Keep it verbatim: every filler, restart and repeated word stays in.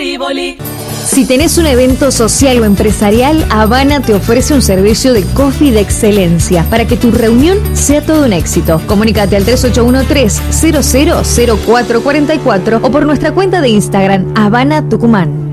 Rivoli. Si tenés un evento social o empresarial, Habana te ofrece un servicio de coffee de excelencia para que tu reunión sea todo un éxito. Comunícate al tres ocho uno tres, cero cero cero cuatro cuatro cuatro o por nuestra cuenta de Instagram, Habana Tucumán.